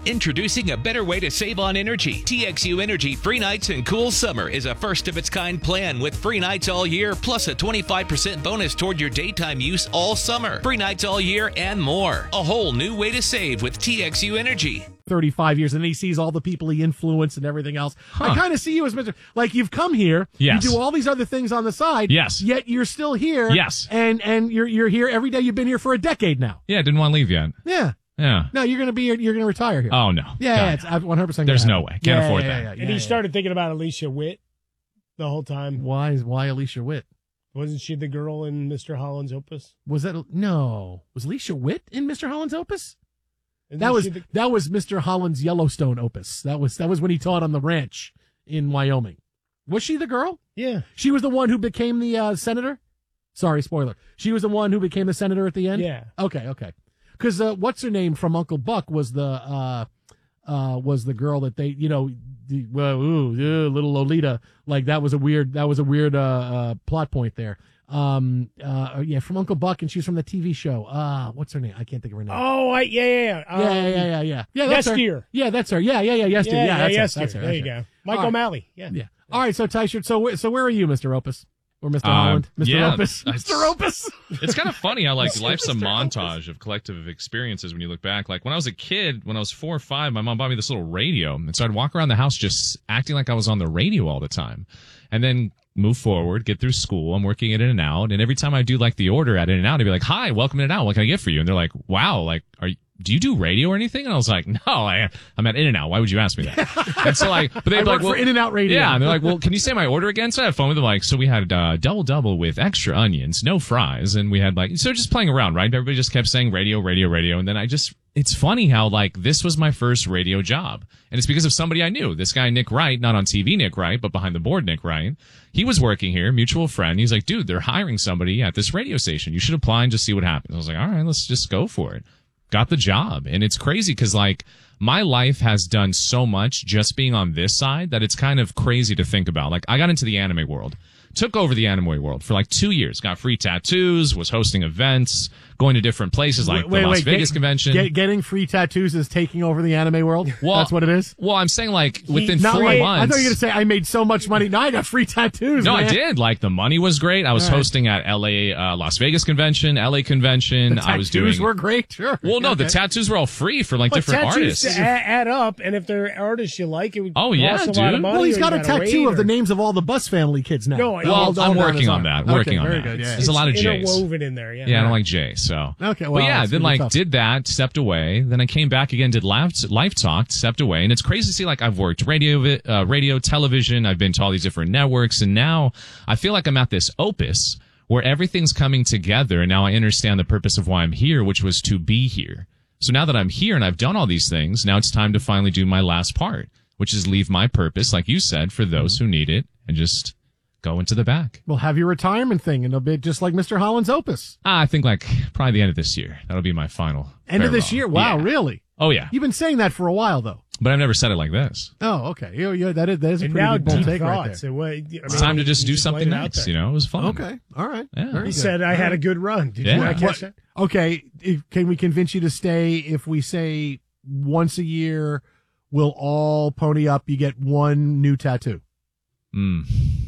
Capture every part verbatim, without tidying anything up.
Introducing a better way to save on energy. T X U Energy Free Nights and Cool Summer is a first-of-its-kind plan with free nights all year, plus a twenty-five percent bonus toward your daytime use all summer. Free nights all year and more. A whole new way to save with T X U Energy. thirty-five years, and then he sees all the people he influenced and everything else. Huh. I kind of see you as Mister Like, you've come here, Yes. you do all these other things on the side, Yes. yet you're still here, Yes. and and you're you're here every day. You've been here for a decade now. Yeah, didn't want to leave yet. Yeah. Yeah. No, you're going to be you're going to retire here. Oh, no. Yeah, God. yeah, it's one hundred percent. There's no way. Can't yeah, afford yeah, that. Yeah, yeah, And yeah, he yeah. started thinking about Alicia Witt the whole time. Why is why Alicia Witt? Wasn't she the girl in Mister Holland's Opus? Was that no? Was Alicia Witt in Mister Holland's Opus? Isn't That was she the- that was Mister Holland's Yellowstone Opus. That was that was when he taught on the ranch in Wyoming. Was she the girl? yeah. She was the one who became the uh, senator? Sorry, spoiler. She was the one who became the senator at the end? Yeah. Okay, okay. Because uh, what's her name from Uncle Buck was the uh, uh, was the girl that they, you know, the, well, ooh, ooh, little Lolita. Like, that was a weird, that was a weird uh, uh, plot point there. Um, uh, yeah, from Uncle Buck, and she's from the T V show. Uh, what's her name? I can't think of her name. Oh, I, yeah, yeah, yeah. Um, yeah, yeah, yeah, yeah, yeah. Yeah, that's Yesteryear. her. Yeah, that's her. Yeah, yeah, yeah, yesterday. Yeah, Yeah, yeah, that's her. Yesteryear. That's her. There you That's her. go. Mike All right. O'Malley. Yeah. Yeah. All right, so Tyshirt, so wh- so where are you, Mister Opus? Or Mister Uh, Holland? Mister yeah, Opus? that's- Mister Opus? It's kind of funny how, like, life's a Mister montage of collective experiences when you look back. Like, when I was a kid, when I was four or five, my mom bought me this little radio. And so I'd walk around the house just acting like I was on the radio all the time. And then move forward, get through school. I'm working at In-N-Out. And every time I do, like, the order at In-N-Out, I'd be like, hi, welcome to In-N-Out. What can I get for you? And they're like, wow, like, are you, do you do radio or anything? And I was like, no, I, I'm at In-N-Out. Why would you ask me that? And so, like, but they'd I be work like, well, for In-N-Out Radio. yeah. And they're like, well, can you say my order again? So I had fun with them. Like, so we had uh, double double with extra onions, no fries. And we had, like, so just playing around, right? Everybody just kept saying radio, radio, radio. And then I just, it's funny how, like, this was my first radio job. And it's because of somebody I knew. This guy, Nick Wright, not on T V Nick Wright, but behind the board Nick Wright. He was working here, mutual friend. He's like, dude, they're hiring somebody at this radio station. You should apply and just see what happens. I was like, all right, let's just go for it. Got the job. And it's crazy because, like, my life has done so much just being on this side that it's kind of crazy to think about. Like, I got into the anime world, took over the anime world for like two years, got free tattoos, was hosting events, going to different places like Wait, the Las wait, Vegas get- convention. Get, getting free tattoos is taking over the anime world? Well, That's what it is? Well, I'm saying, like, within Not four like- months. I thought you were going to say I made so much money. No, I got free tattoos, No, man. I did. Like, the money was great. I was All right. hosting at L A, uh, Las Vegas convention, L A convention. The I was tattoos doing. were great, sure. Well, no, the Okay. tattoos were all free for like But different tattoos artists. to add, add up, and if they're artists you like, it would Oh, yeah, cost a lot of dude. money. Well, he's or got you a gotta tattoo wait, of the or- names of all the Bus family kids now. No, All- well, all I'm down working his on arm. that, working okay, on very that. good. Yeah, There's yeah. a lot of It's J's. interwoven in there, yeah. Yeah, I don't like Jay, so. Okay, But well, yeah, it's then really like tough. did that, stepped away. Then I came back again, did Live, live Talk, stepped away. And it's crazy to see, like, I've worked radio, uh, radio, television. I've been to all these different networks. And now I feel like I'm at this opus where everything's coming together. And now I understand the purpose of why I'm here, which was to be here. So now that I'm here and I've done all these things, now it's time to finally do my last part, which is leave my purpose, like you said, for those who need it and just go into the back. We'll have your retirement thing, and it'll be just like Mister Holland's Opus. Ah, I think like probably the end of this year. That'll be my final. End of this farewell. year? Wow, Yeah. really? Oh, yeah. You've been saying that for a while, though. But I've never said it like this. Oh, okay. Yeah, yeah, that is, that is a And pretty now big bold deep take right thoughts. there. It was- I mean, It's time to just he do laid something it out nice, there. you know? It was fun. Okay, all right. Yeah. Very He good. said, I had a good run. Did Yeah. you not catch What- that? Okay, if, can we convince you to stay if we say once a year we'll all pony up, you get one new tattoo? Mm.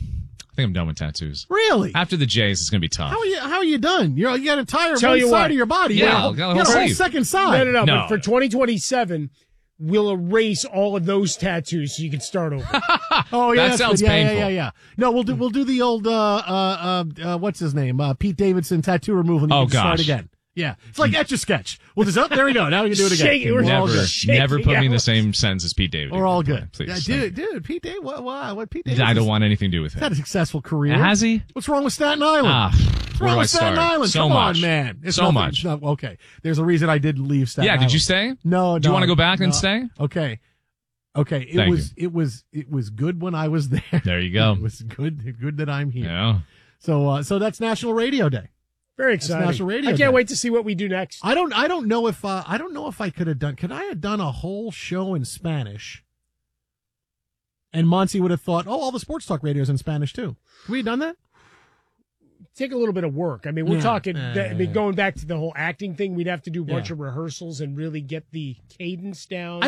I think I'm done with tattoos. Really? After the J's, it's going to be tough. How are you? How are you done? You're you got an entire Tell one you side what. of your body. Yeah, you got, I'll a- go you got a whole whole sleeve. second side. No, no, no, No. But for twenty twenty-seven, we'll erase all of those tattoos so you can start over. Oh yeah, That that's sounds good. Yeah, painful. Yeah, yeah, yeah. No, we'll do we'll do the old uh uh uh, uh what's his name? Uh, Pete Davidson tattoo removal. And you Oh, can start gosh. again. Yeah, it's like Etch a Sketch. Well, just, oh, there we go. Now we can do it again. Shake it. We're We're all Never, good. shaking never put me in the out. same sentence as Pete David. We're all good. Please. Yeah, thank dude, dude, Pete Davidson. What, what, what Pete you. Davidson? I don't want anything to do with He's had him. a successful career. Has he? What's wrong with Staten Island? Ah, What's where wrong do I with Staten start? Island? So Come much. on, man. It's so nothing- much. it's not- okay, there's a reason I did leave Staten Yeah, Island. did you stay? No, no. Do you want to go back no. and stay? Okay. Okay. It Thank was it was it was good when I was there. There you go. It was good good that I'm here. Yeah. So uh, so that's National Radio Day. Very That's exciting. National Radio I can't Day. wait to see what we do next. I don't I don't know if uh, I don't know if I could have done could I have done a whole show in Spanish? And Monty would have thought, "Oh, all the sports talk radios in Spanish too." Have we done that? Take a little bit of work. I mean, we're Yeah. talking, Yeah, that, I yeah, mean, yeah. going back to the whole acting thing, we'd have to do a bunch Yeah. of rehearsals and really get the cadence down.